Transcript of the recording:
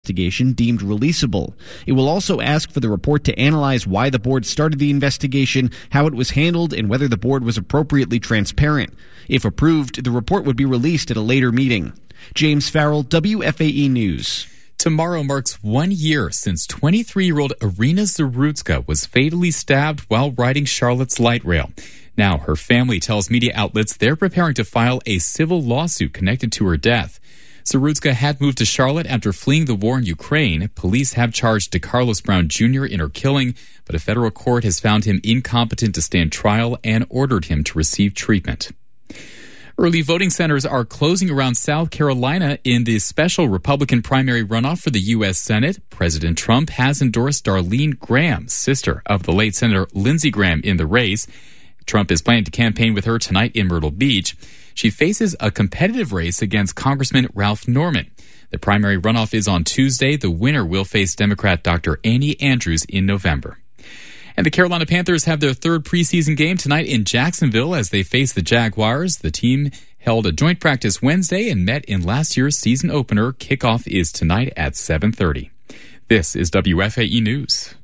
investigation deemed releasable. It will also ask for the report to analyze why the board started the investigation, how it was handled, and whether the board was appropriately transparent. If approved, the report would be released at a later meeting. James Farrell, WFAE News. Tomorrow marks 1 year since 23-year-old Irina Zarutska was fatally stabbed while riding Charlotte's light rail. Now, her family tells media outlets they're preparing to file a civil lawsuit connected to her death. Zarutska had moved to Charlotte after fleeing the war in Ukraine. Police have charged DeCarlos Brown Jr. in her killing, but a federal court has found him incompetent to stand trial and ordered him to receive treatment. Early voting centers are closing around South Carolina in the special Republican primary runoff for the U.S. Senate. President Trump has endorsed Darlene Graham, sister of the late Senator Lindsey Graham, in the race. Trump is planning to campaign with her tonight in Myrtle Beach. She faces a competitive race against Congressman Ralph Norman. The primary runoff is on Tuesday. The winner will face Democrat Dr. Annie Andrews in November. And the Carolina Panthers have their third preseason game tonight in Jacksonville as they face the Jaguars. The team held a joint practice Wednesday and met in last year's season opener. Kickoff is tonight at 7:30. This is WFAE News.